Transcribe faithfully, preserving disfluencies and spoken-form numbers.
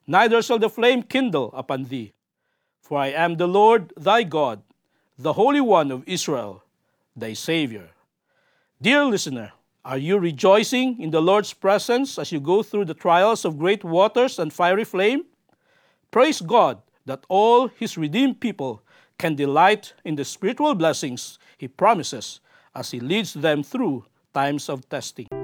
neither shall the flame kindle upon thee. For I am the Lord thy God, the Holy One of Israel, thy Savior. Dear listener, are you rejoicing in the Lord's presence as you go through the trials of great waters and fiery flame? Praise God that all His redeemed people can delight in the spiritual blessings He promises as He leads them through times of testing.